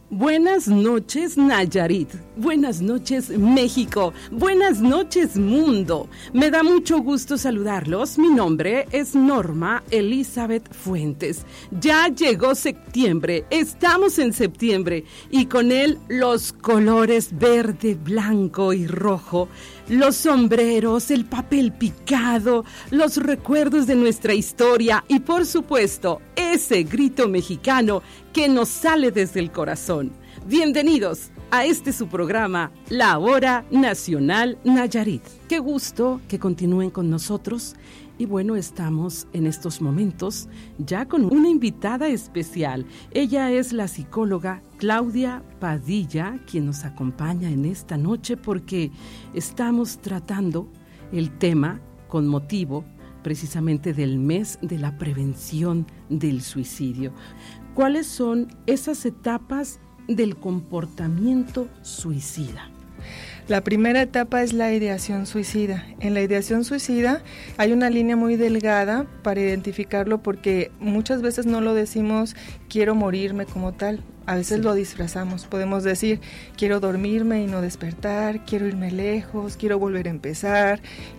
Buenas noches, Nayarit. Buenas noches, México. Buenas noches, mundo. Me da mucho gusto saludarlos. Mi nombre es Norma Elizabeth Fuentes. Ya llegó septiembre. Estamos en septiembre y con él los colores verde, blanco y rojo, los sombreros, el papel picado, los recuerdos de nuestra historia y, por supuesto, ese grito mexicano que nos sale desde el corazón. Bienvenidos a su programa, La Hora Nacional Nayarit. Qué gusto que continúen con nosotros. Y bueno, estamos en estos momentos ya con una invitada especial. Ella es la psicóloga Claudia Padilla, quien nos acompaña en esta noche porque estamos tratando el tema con motivo precisamente del mes de la prevención del suicidio. ¿Cuáles son esas etapas del comportamiento suicida? La primera etapa es la ideación suicida. En la ideación suicida hay una línea muy delgada para identificarlo porque muchas veces no lo decimos quiero morirme como tal. A veces lo disfrazamos, podemos decir, quiero dormirme y no despertar, quiero irme lejos, quiero volver a empezar,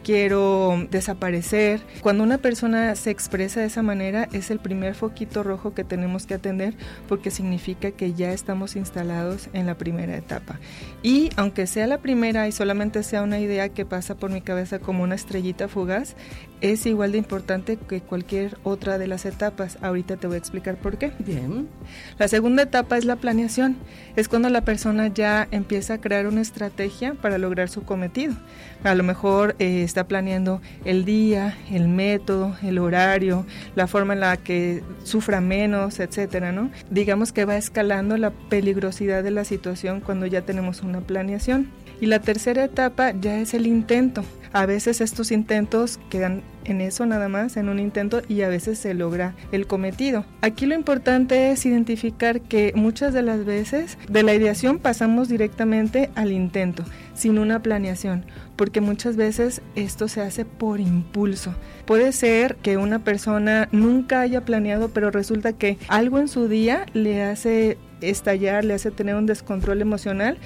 quiero desaparecer. Cuando una persona se expresa de esa manera, es el primer foquito rojo que tenemos que atender porque significa que ya estamos instalados en la primera etapa. Y aunque sea la primera y solamente sea una idea que pasa por mi cabeza como una estrellita fugaz, es igual de importante que cualquier otra de las etapas. Ahorita te voy a explicar por qué. Bien. La segunda etapa es la planeación. Es cuando la persona ya empieza a crear una estrategia para lograr su cometido. A lo mejor está planeando el día, el método, el horario, la forma en la que sufra menos, etcétera, ¿no? Digamos que va escalando la peligrosidad de la situación cuando ya tenemos una planeación. Y la tercera etapa ya es el intento. A veces estos intentos quedan en eso nada más, en un intento, y a veces se logra el cometido. Aquí lo importante es identificar que muchas de las veces de la ideación pasamos directamente al intento, sin una planeación, porque muchas veces esto se hace por impulso. Puede ser que una persona nunca haya planeado, pero resulta que algo en su día le hace estallar, le hace tener un descontrol emocional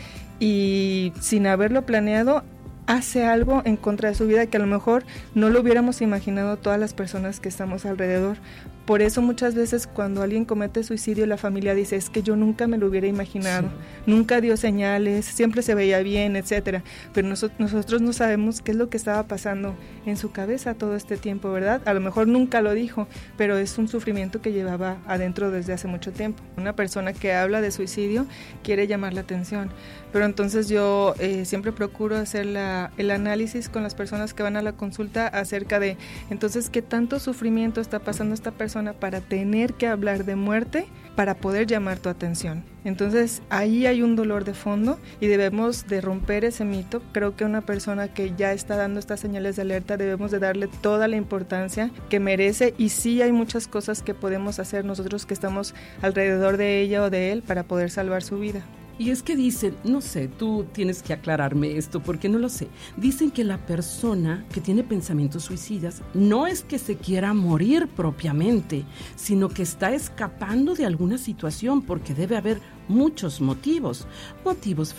y sin haberlo planeado hace algo en contra de su vida que a lo mejor no lo hubiéramos imaginado todas las personas que estamos alrededor. Por eso muchas veces cuando alguien comete suicidio la familia dice, es que yo nunca me lo hubiera imaginado, sí, nunca dio señales, siempre se veía bien, etcétera. Pero nosotros no sabemos qué es lo que estaba pasando en su cabeza todo este tiempo, ¿verdad? A lo mejor nunca lo dijo, pero es un sufrimiento que llevaba adentro desde hace mucho tiempo. Una persona que habla de suicidio quiere llamar la atención, pero entonces yo siempre procuro hacer el análisis con las personas que van a la consulta acerca de, entonces, ¿qué tanto sufrimiento está pasando esta persona para tener que hablar de muerte para poder llamar tu atención? Entonces ahí hay un dolor de fondo y debemos de romper ese mito. Creo que una persona que ya está dando estas señales de alerta debemos de darle toda la importancia que merece, y sí hay muchas cosas que podemos hacer nosotros que estamos alrededor de ella o de él para poder salvar su vida. Y es que dicen, no sé, tú tienes que aclararme esto porque no lo sé. Dicen que la persona que tiene pensamientos suicidas no es que se quiera morir propiamente, sino que está escapando de alguna situación porque debe haber muchos motivos